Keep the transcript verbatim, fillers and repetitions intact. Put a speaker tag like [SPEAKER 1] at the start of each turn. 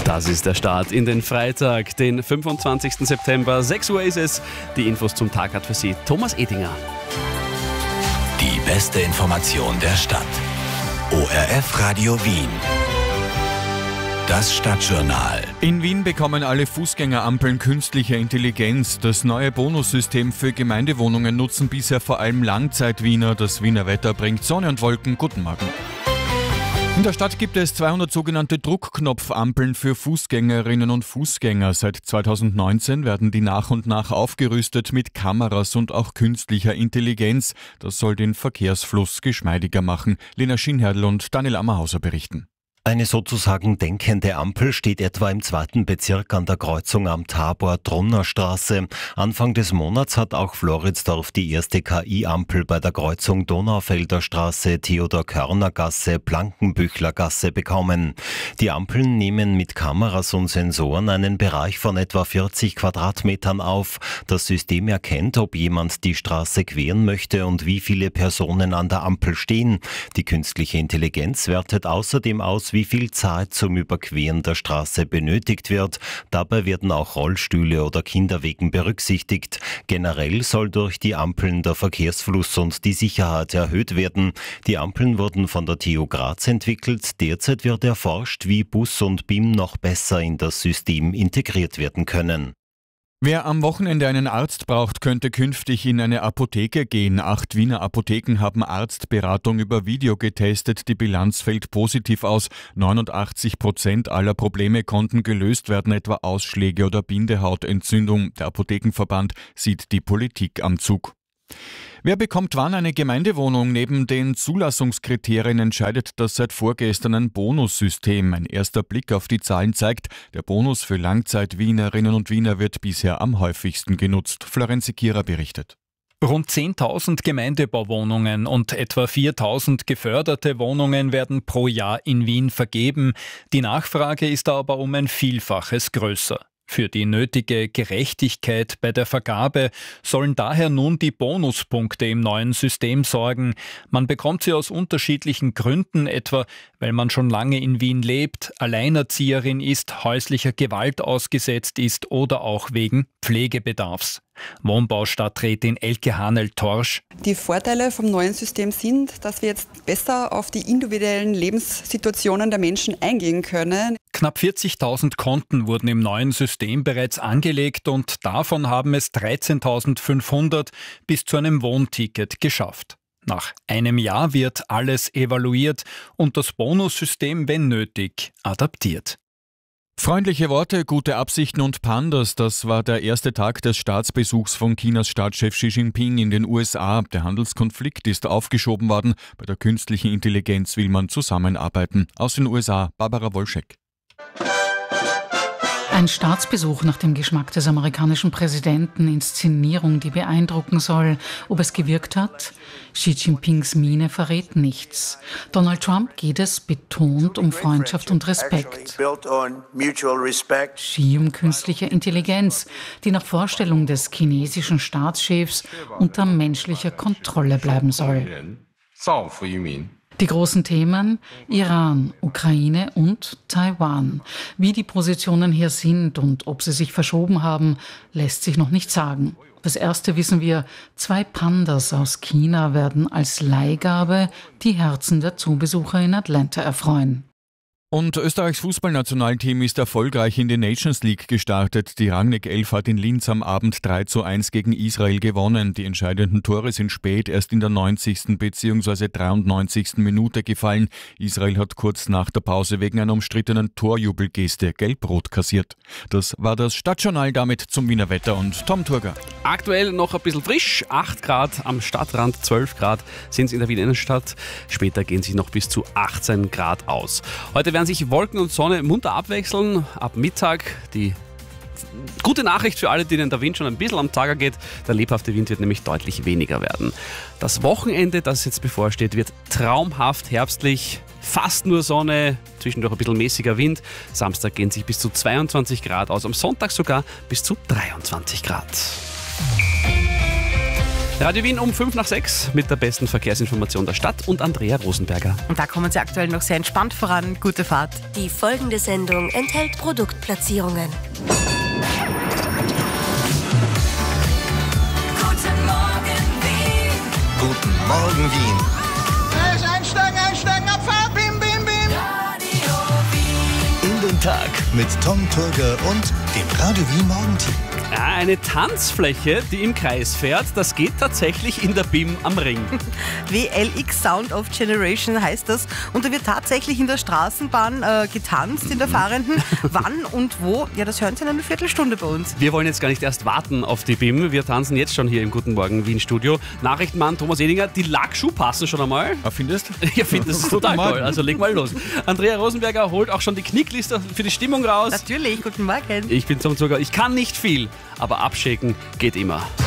[SPEAKER 1] Das ist der Start in den Freitag, den fünfundzwanzigsten September. sechs Uhr ist es. Die Infos zum Tag hat für Sie Thomas Edinger.
[SPEAKER 2] Die beste Information der Stadt. O R F Radio Wien. Das Stadtjournal.
[SPEAKER 3] In Wien bekommen alle Fußgängerampeln künstliche Intelligenz. Das neue Bonussystem für Gemeindewohnungen nutzen bisher vor allem Langzeit-Wiener. Das Wiener Wetter bringt Sonne und Wolken. Guten Morgen. In der Stadt gibt es zweihundert sogenannte Druckknopfampeln für Fußgängerinnen und Fußgänger. Seit zweitausendneunzehn werden die nach und nach aufgerüstet mit Kameras und auch künstlicher Intelligenz. Das soll den Verkehrsfluss geschmeidiger machen. Lena Schinherdl und Daniel Ammerhauser berichten.
[SPEAKER 4] Eine sozusagen denkende Ampel steht etwa im zweiten Bezirk an der Kreuzung am Tabor-Trunner-Straße. Anfang des Monats hat auch Floridsdorf die erste K I-Ampel bei der Kreuzung Donaufelder Straße, Theodor-Körner-Gasse, Blankenbüchler-Gasse bekommen. Die Ampeln nehmen mit Kameras und Sensoren einen Bereich von etwa vierzig Quadratmetern auf. Das System erkennt, ob jemand die Straße queren möchte und wie viele Personen an der Ampel stehen. Die künstliche Intelligenz wertet außerdem aus, wie viel Zeit zum Überqueren der Straße benötigt wird. Dabei werden auch Rollstühle oder Kinderwegen berücksichtigt. Generell soll durch die Ampeln der Verkehrsfluss und die Sicherheit erhöht werden. Die Ampeln wurden von der T U Graz entwickelt. Derzeit wird erforscht, wie Bus und B I M noch besser in das System integriert werden können.
[SPEAKER 3] Wer am Wochenende einen Arzt braucht, könnte künftig in eine Apotheke gehen. Acht Wiener Apotheken haben Arztberatung über Video getestet. Die Bilanz fällt positiv aus. neunundachtzig Prozent aller Probleme konnten gelöst werden, etwa Ausschläge oder Bindehautentzündung. Der Apothekenverband sieht die Politik am Zug. Wer bekommt wann eine Gemeindewohnung? Neben den Zulassungskriterien entscheidet das seit vorgestern ein Bonussystem. Ein erster Blick auf die Zahlen zeigt, der Bonus für Langzeit-Wienerinnen und Wiener wird bisher am häufigsten genutzt. Florenz Kira berichtet.
[SPEAKER 5] Rund zehntausend Gemeindebauwohnungen und etwa viertausend geförderte Wohnungen werden pro Jahr in Wien vergeben. Die Nachfrage ist aber um ein Vielfaches größer. Für die nötige Gerechtigkeit bei der Vergabe sollen daher nun die Bonuspunkte im neuen System sorgen. Man bekommt sie aus unterschiedlichen Gründen, etwa weil man schon lange in Wien lebt, Alleinerzieherin ist, häuslicher Gewalt ausgesetzt ist oder auch wegen Pflegebedarfs. Wohnbaustadträtin Elke Hanel-Torsch.
[SPEAKER 6] Die Vorteile vom neuen System sind, dass wir jetzt besser auf die individuellen Lebenssituationen der Menschen eingehen können.
[SPEAKER 5] Knapp vierzigtausend Konten wurden im neuen System bereits angelegt und davon haben es dreizehntausendfünfhundert bis zu einem Wohnticket geschafft. Nach einem Jahr wird alles evaluiert und das Bonussystem, wenn nötig, adaptiert.
[SPEAKER 3] Freundliche Worte, gute Absichten und Pandas, das war der erste Tag des Staatsbesuchs von Chinas Staatschef Xi Jinping in den U S A. Der Handelskonflikt ist aufgeschoben worden. Bei der künstlichen Intelligenz will man zusammenarbeiten. Aus den U S A, Barbara Wolschek.
[SPEAKER 7] Ein Staatsbesuch nach dem Geschmack des amerikanischen Präsidenten, Inszenierung, die beeindrucken soll. Ob es gewirkt hat? Xi Jinpings Miene verrät nichts. Donald Trump geht es betont um Freundschaft und Respekt. Xi um künstliche Intelligenz, die nach Vorstellung des chinesischen Staatschefs unter menschlicher Kontrolle bleiben soll. Die großen Themen Iran, Ukraine und Taiwan. Wie die Positionen hier sind und ob sie sich verschoben haben, lässt sich noch nicht sagen. Das erste wissen wir, zwei Pandas aus China werden als Leihgabe die Herzen der Zoobesucher in Atlanta erfreuen.
[SPEAKER 3] Und Österreichs Fußballnationalteam ist erfolgreich in die Nations League gestartet. Die Rangnick Elf hat in Linz am Abend drei zu eins gegen Israel gewonnen. Die entscheidenden Tore sind spät, erst in der neunzigsten bzw. dreiundneunzigsten Minute gefallen. Israel hat kurz nach der Pause wegen einer umstrittenen Torjubelgeste gelb-rot kassiert. Das war das Stadtjournal, damit zum Wiener Wetter und Tom Turger.
[SPEAKER 1] Aktuell noch ein bisschen frisch, acht Grad am Stadtrand, zwölf Grad sind es in der Wiener Innenstadt. Später gehen sie noch bis zu achtzehn Grad aus. Heute werden sich Wolken und Sonne munter abwechseln. Ab Mittag die gute Nachricht für alle, denen der Wind schon ein bisschen am Tage geht. Der lebhafte Wind wird nämlich deutlich weniger werden. Das Wochenende, das jetzt bevorsteht, wird traumhaft herbstlich. Fast nur Sonne, zwischendurch ein bisschen mäßiger Wind. Samstag gehen sich bis zu zweiundzwanzig Grad aus. Am Sonntag sogar bis zu dreiundzwanzig Grad. Radio Wien um fünf nach sechs mit der besten Verkehrsinformation der Stadt und Andrea Rosenberger.
[SPEAKER 8] Und da kommen Sie aktuell noch sehr entspannt voran. Gute Fahrt.
[SPEAKER 9] Die folgende Sendung enthält Produktplatzierungen.
[SPEAKER 2] Guten Morgen Wien. Guten Morgen Wien.
[SPEAKER 10] Einsteigen, einsteigen, Abfahrt, bim, bim, bim.
[SPEAKER 2] Radio Wien. In den Tag mit Tom Turger und dem Radio Wien Morgenteam.
[SPEAKER 1] Ja, eine Tanzfläche, die im Kreis fährt, das geht tatsächlich in der B I M am Ring.
[SPEAKER 8] W L X Sound of Generation heißt das. Und da wird tatsächlich in der Straßenbahn äh, getanzt, in der fahrenden. Wann und wo? Ja, das hören Sie in einer Viertelstunde bei uns.
[SPEAKER 1] Wir wollen jetzt gar nicht erst warten auf die B I M. Wir tanzen jetzt schon hier im Guten Morgen Wien Studio. Nachrichtenmann Thomas Edinger, die Lackschuhe passen schon einmal.
[SPEAKER 3] Ah, findest?
[SPEAKER 1] Ja, findest du total toll. Also leg mal los. Andrea Rosenberger holt auch schon die Knickliste für die Stimmung raus.
[SPEAKER 8] Natürlich, guten Morgen.
[SPEAKER 1] Ich bin Tom Zucker. Ich kann nicht viel, aber abschicken geht immer.